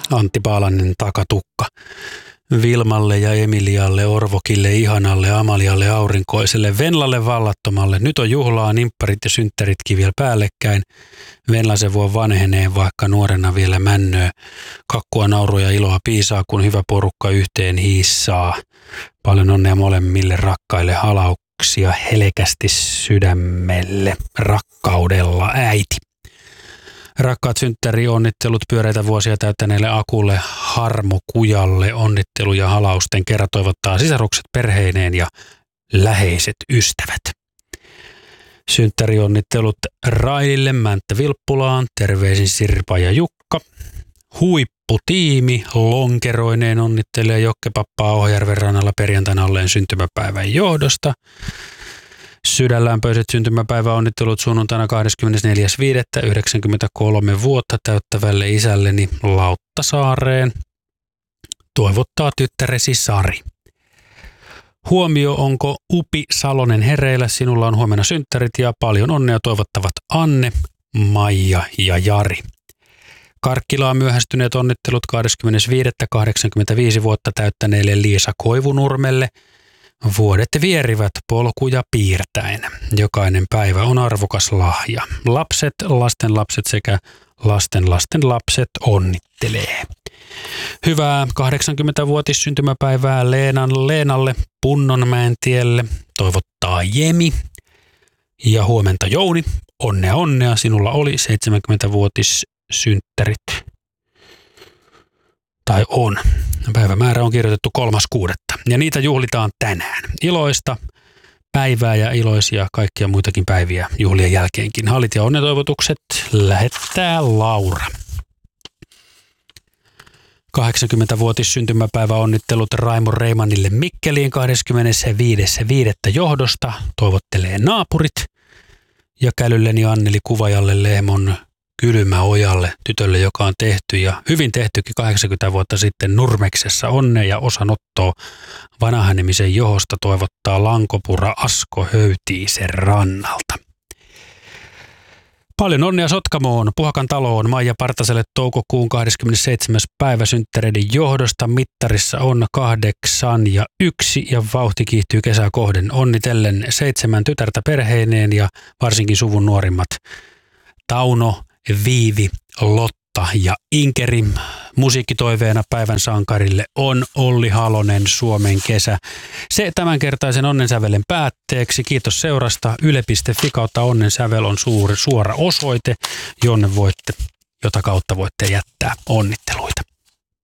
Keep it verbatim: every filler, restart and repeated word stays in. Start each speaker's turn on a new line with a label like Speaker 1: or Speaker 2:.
Speaker 1: Antti Paalanen takatukka. Vilmalle ja Emilialle, Orvokille, Ihanalle, Amalialle, Aurinkoiselle, Venlalle, Vallattomalle. Nyt on juhlaa, nimpparit ja synttäritkin vielä päällekkäin. Venla se voi vanhenee, vaikka nuorena vielä männöö. Kakkua, naurua ja iloa piisaa, kun hyvä porukka yhteen hiissaa. Paljon onnea molemmille rakkaille, halauksia helkästi sydämelle, rakkaudella äiti. Rakkaat synttärionnittelut pyöreitä vuosia täyttäneelle Akulle, Harmo Kujalle, onnittelu ja halausten kerran toivottaa sisarukset perheineen ja läheiset ystävät. Synttärionnittelut Railille, Mänttä Vilppulaan, terveisin Sirpa ja Jukka. Huipputiimi lonkeroineen onnittelee Jokkepappaa Ohjärven rannalla perjantaina olleen syntymäpäivän johdosta. Sydänlämpöiset syntymäpäiväonnittelut sunnuntaina kahdeskymmenesneljäs viidettä yhdeksänkymmentäkolme vuotta täyttävälle isälleni Lauttasaareen. Toivottaa tyttäresi Sari. Huomio, onko Upi Salonen hereillä? Sinulla on huomenna synttärit ja paljon onnea toivottavat Anne, Maija ja Jari. Karkkilaa myöhästyneet onnittelut kahdeskymmenes viidettä kahdeksankymmentäviisi vuotta täyttäneelle Liisa Koivunurmelle. Vuodet vierivät polkuja piirtäen. Jokainen päivä on arvokas lahja. Lapset, lastenlapset sekä lastenlasten lapset onnittelee. Hyvää kahdeksankymmentävuotis syntymäpäivää Leenan Leenalle Punnonmäentielle. Toivottaa Jemi. Ja huomenta Jouni. Onnea onnea, sinulla oli seitsemänkymmentävuotis synttärit. Tai on. Päivämäärä on kirjoitettu kolmas kuudetta. Ja niitä juhlitaan tänään. Iloista päivää ja iloisia kaikkia muitakin päiviä juhlien jälkeenkin. Hallit ja onnetoivotukset lähettää Laura. kahdeksankymmentävuotis syntymäpäivä onnittelut Raimo Reimanille Mikkeliin kahdeskymmenesviides viidettä johdosta. Toivottelee naapurit. Ja Kälylleni Anneli Kuvajalle Lehmon Kylmäojalle, tytölle, joka on tehty ja hyvin tehtykin kahdeksankymmentä vuotta sitten Nurmeksessa. Onnea ja osanottoa vanhanemisen johosta toivottaa Lankopura Asko Höytiisen rannalta. Paljon onnea Sotkamoon, Puhakan taloon, Maija Partaselle toukokuun kahdeskymmenesseitsemäs päivä synttäreiden johdosta. Mittarissa on kahdeksan ja yksi ja vauhti kiihtyy kesää kohden. Onnitellen seitsemän tytärtä perheineen ja varsinkin suvun nuorimmat Tauno, Viivi, Lotta ja Inkeri. Musiikkitoiveena päivän sankarille on Olli Halonen, Suomen kesä. Se tämänkertaisen onnensävelen päätteeksi. Kiitos seurasta. Yle piste fi kautta onnensävel on suuri, suora osoite, jonne voitte, jota kautta voitte jättää onnittelua.